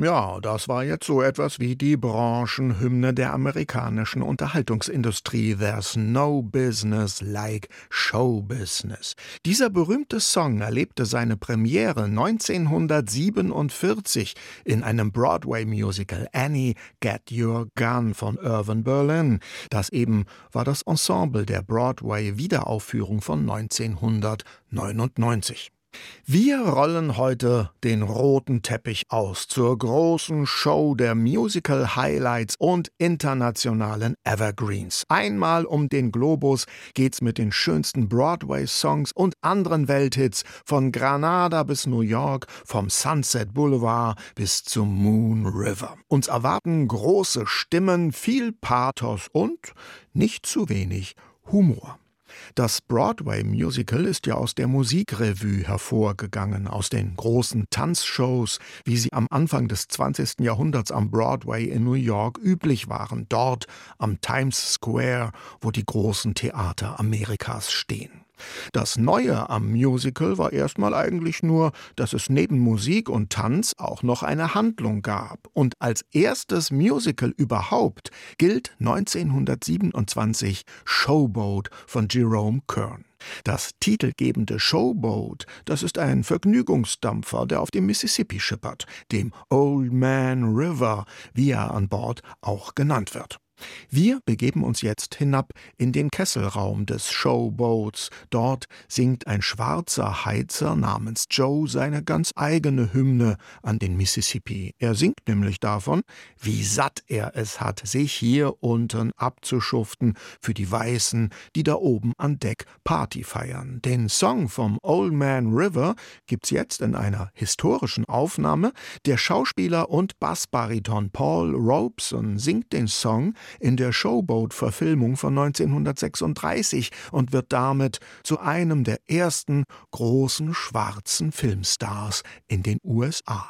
Ja, das war jetzt so etwas wie die Branchenhymne der amerikanischen Unterhaltungsindustrie. There's no business like show business. Dieser berühmte Song erlebte seine Premiere 1947 in einem Broadway-Musical Annie, Get Your Gun von Irving Berlin. Das eben war das Ensemble der Broadway-Wiederaufführung von 1999. Wir rollen heute den roten Teppich aus zur großen Show der Musical-Highlights und internationalen Evergreens. Einmal um den Globus geht's mit den schönsten Broadway-Songs und anderen Welthits von Granada bis New York, vom Sunset Boulevard bis zum Moon River. Uns erwarten große Stimmen, viel Pathos und nicht zu wenig Humor. Das Broadway-Musical ist ja aus der Musikrevue hervorgegangen, aus den großen Tanzshows, wie sie am Anfang des 20. Jahrhunderts am Broadway in New York üblich waren, dort am Times Square, wo die großen Theater Amerikas stehen. Das Neue am Musical war erstmal eigentlich nur, dass es neben Musik und Tanz auch noch eine Handlung gab. Und als erstes Musical überhaupt gilt 1927 Showboat von Jerome Kern. Das titelgebende Showboat, das ist ein Vergnügungsdampfer, der auf dem Mississippi schippert, dem Old Man River, wie er an Bord auch genannt wird. Wir begeben uns jetzt hinab in den Kesselraum des Showboats. Dort singt ein schwarzer Heizer namens Joe seine ganz eigene Hymne an den Mississippi. Er singt nämlich davon, wie satt er es hat, sich hier unten abzuschuften für die Weißen, die da oben an Deck Party feiern. Den Song vom Old Man River gibt's jetzt in einer historischen Aufnahme. Der Schauspieler und Bassbariton Paul Robeson singt den Song in der Showboat-Verfilmung von 1936 und wird damit zu einem der ersten großen schwarzen Filmstars in den USA.